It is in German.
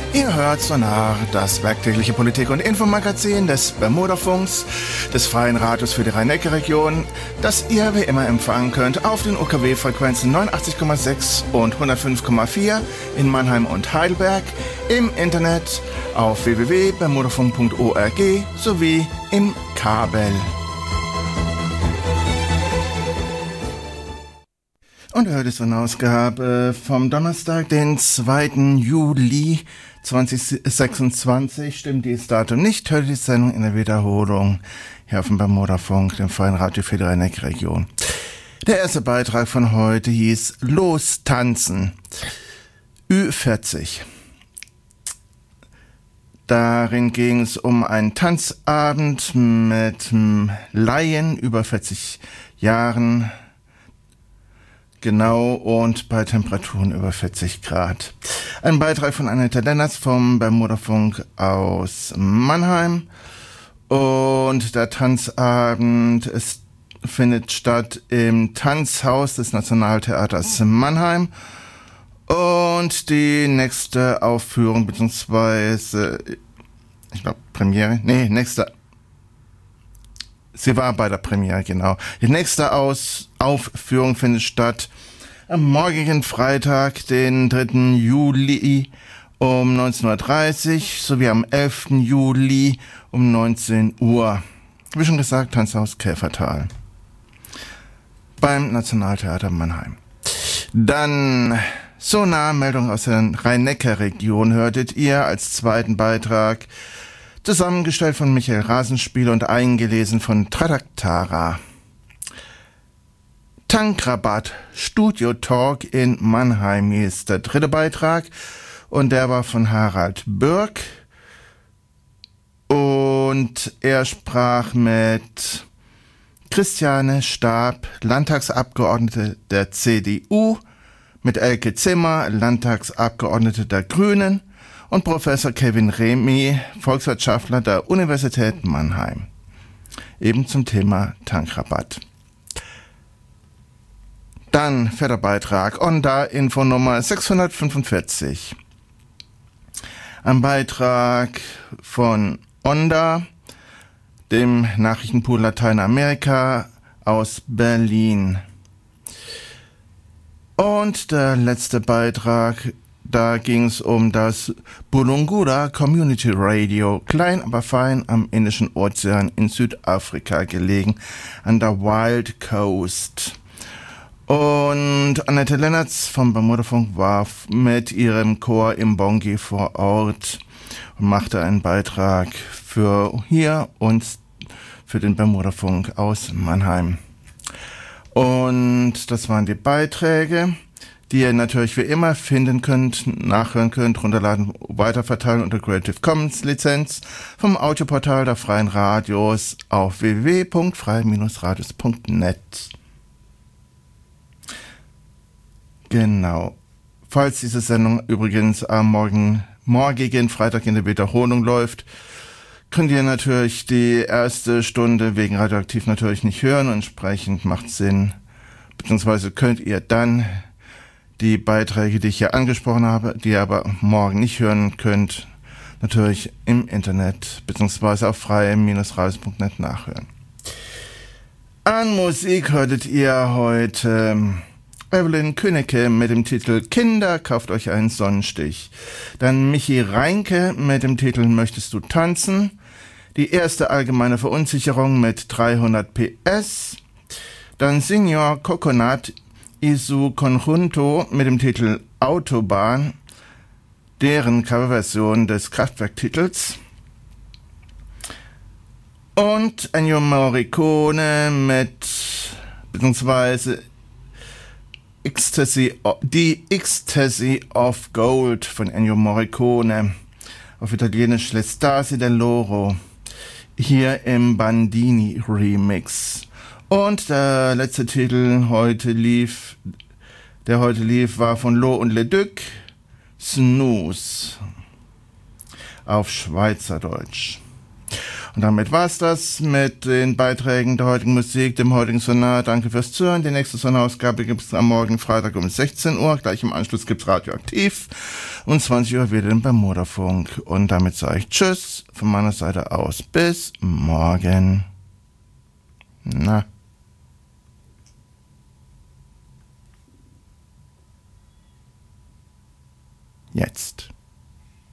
Ihr hört Sonar, das werktägliche Politik- und Infomagazin des Bermudafunks, des Freien Radios für die Rhein-Neckar-Region, das ihr wie immer empfangen könnt auf den UKW-Frequenzen 89,6 und 105,4 in Mannheim und Heidelberg, im Internet auf www.bermudafunk.org sowie im Kabel. Und heute ist eine Ausgabe vom Donnerstag, den 2. Juli 2026. Stimmt dieses Datum nicht, hört die Sendung in der Wiederholung hier auf dem Bermudafunk, dem Freien Radio für die Rhein-Neckar-Region. Der erste Beitrag von heute hieß Los tanzen. Ü40. Darin ging es um einen Tanzabend mit Laien über 40 Jahren. Genau, und bei Temperaturen über 40 Grad. Ein Beitrag von Annette Lennartz vom Bermudafunk aus Mannheim. Und der Tanzabend findet statt im Tanzhaus des Nationaltheaters Mannheim. Und die nächste Aufführung, beziehungsweise, ich glaube, sie war bei der Premiere, genau. Die nächste Aufführung findet statt am morgigen Freitag, den 3. Juli um 19.30 Uhr sowie am 11. Juli um 19 Uhr. Wie schon gesagt, Tanzhaus Käfertal beim Nationaltheater Mannheim. Dann Sonar-Meldung aus der Rhein-Neckar-Region hörtet ihr als zweiten Beitrag, zusammengestellt von Michael Rasenspiel und eingelesen von Tradaktara. Tankrabatt Studio Talk in Mannheim ist der dritte Beitrag und der war von Harald Bürg und er sprach mit Christiane Staab, Landtagsabgeordnete der CDU, mit Elke Zimmer, Landtagsabgeordnete der Grünen, und Professor Kevin Remy, Volkswirtschaftler der Universität Mannheim. Eben zum Thema Tankrabatt. Dann vierter Beitrag, Onda, Infonummer 645. Ein Beitrag von Onda, dem Nachrichtenpool Lateinamerika aus Berlin. Und der letzte Beitrag, da ging es um das Bulungura Community Radio, klein aber fein am Indischen Ozean in Südafrika gelegen, an der Wild Coast. Und Annette Lennartz vom Bermudafunk war mit ihrem Chor im Bongi vor Ort und machte einen Beitrag für hier und für den Bermudafunk aus Mannheim. Und das waren die Beiträge, die ihr natürlich wie immer finden könnt, nachhören könnt, runterladen, weiterverteilen unter Creative Commons Lizenz vom Audioportal der Freien Radios auf www.freie-radios.net. Genau. Falls diese Sendung übrigens am morgigen Freitag in der Wiederholung läuft, könnt ihr natürlich die erste Stunde wegen Radioaktiv natürlich nicht hören und entsprechend macht Sinn, beziehungsweise könnt ihr dann die Beiträge, die ich hier angesprochen habe, die ihr aber morgen nicht hören könnt, natürlich im Internet beziehungsweise auf freie-radios.net nachhören. An Musik hörtet ihr heute Evelyn Künnecke mit dem Titel Kinder, kauft euch einen Sonnenstich. Dann Michi Reinke mit dem Titel Möchtest du tanzen? Die erste allgemeine Verunsicherung mit 300 PS. Dann Senior Coconut Isu Conjunto mit dem Titel Autobahn, deren Coverversion des Kraftwerk-Titels. Und Ennio Morricone beziehungsweise die Ecstasy of Gold von Ennio Morricone, auf Italienisch L'Estasi del Loro, hier im Bandini Remix. Und der letzte Titel der heute lief, war von Lo und Leduc, Snooze, auf Schweizerdeutsch. Und damit war's das mit den Beiträgen der heutigen Musik, dem heutigen Sonar. Danke fürs Zuhören. Die nächste Sonarausgabe gibt es am Morgen Freitag um 16 Uhr. Gleich im Anschluss gibt's Radioaktiv. Und 20 Uhr wieder beim Motorfunk. Und damit sage ich Tschüss von meiner Seite aus. Bis morgen. Na. Jetzt.